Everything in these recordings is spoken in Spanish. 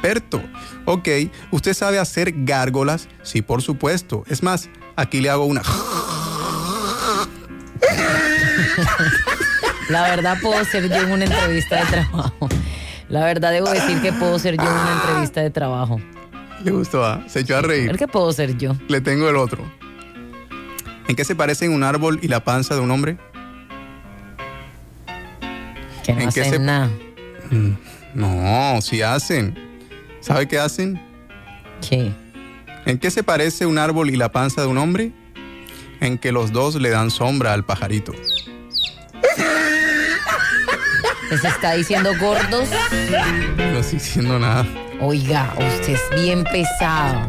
experto. Ok, ¿usted sabe hacer gárgolas? Sí, por supuesto. Es más, aquí le hago una... La verdad puedo ser yo en una entrevista de trabajo. La verdad debo decir que puedo ser yo en una entrevista de trabajo. Le gustó, ¿ah? Se echó a reír. ¿El que puedo ser yo? Le tengo el otro. ¿En qué se parecen un árbol y la panza de un hombre? Que no hacen nada. No, sí hacen. ¿Sabe qué hacen? ¿Qué? ¿En qué se parece un árbol y la panza de un hombre? En que los dos le dan sombra al pajarito. ¿Les está diciendo gordos? No estoy diciendo nada. Oiga, usted es bien pesado.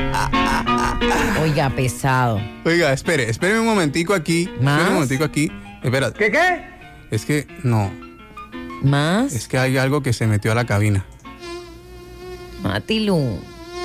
Oiga, pesado. Oiga, espéreme un momentico aquí. ¿Más? Espéreme un momentico aquí. Espera. ¿Qué? Es que, no. ¿Más? Es que hay algo que se metió a la cabina. Matilu.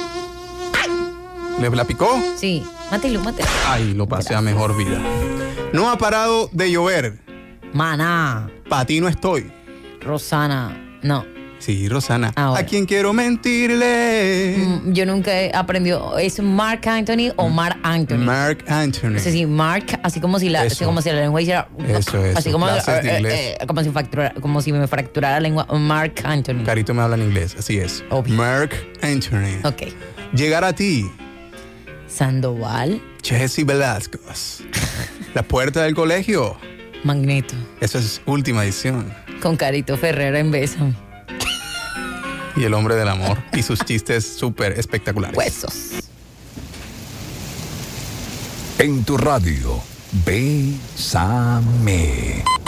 ¿La picó? Sí, Matilu. Ay, lo pasé a mejor vida. No ha parado de llover. Maná. Pa' ti no estoy. Rosana. No. Sí, Rosana. Ahora. ¿A quién quiero mentirle? Yo nunca he aprendido. ¿Es Mark Anthony o Mark Anthony? Mark Anthony. Es decir, Mark, así como si la lengua hiciera. Eso. Así como, Clases de inglés. como si me fracturara la lengua. Mark Anthony. Carito me habla en inglés, así es. Obvio. Mark Anthony. Ok. Llegar a ti, Sandoval. Jesse Velasco. La puerta del colegio. Magneto. Esa es última edición. Con Carito Ferrera en Bésame. Y el hombre del amor. Y sus chistes súper espectaculares. Huesos. En tu radio, Bésame.